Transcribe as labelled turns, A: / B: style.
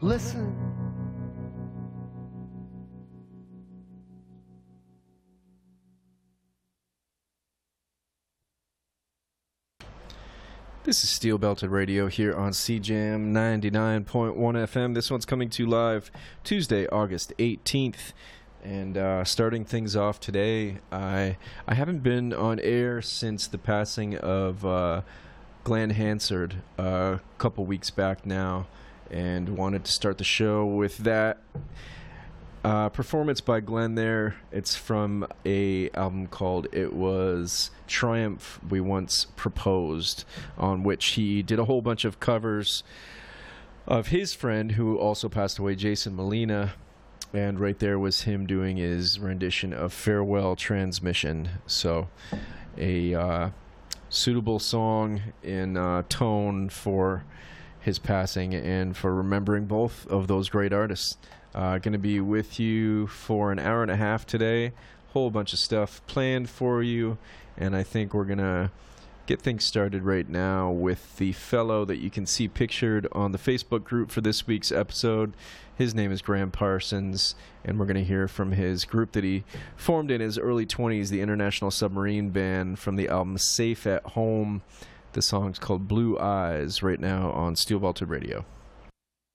A: Listen.
B: This is Steel Belted Radio here on CJAM 99.1 FM. This one's coming to you live Tuesday, August 18th. And starting things off today, I haven't been on air since the passing of Glenn Hansard a couple weeks back now, and wanted to start the show with that performance by Glenn there. It's from a album called It Was Triumph We Once Proposed, on which he did a whole bunch of covers of his friend who also passed away, Jason Molina. And right there was him doing his rendition of Farewell Transmission. So a suitable song in tone for his passing and for remembering both of those great artists. Going to be with you for an hour and a half today. Whole bunch of stuff planned for you. And I think we're going to get things started right now with the fellow that you can see pictured on the Facebook group for this week's episode. His name is Graham Parsons, and we're going to hear from his group that he formed in his early 20s, the International Submarine Band, from the album Safe at Home. The song's called Blue Eyes, right now on Steel Vaulted Radio.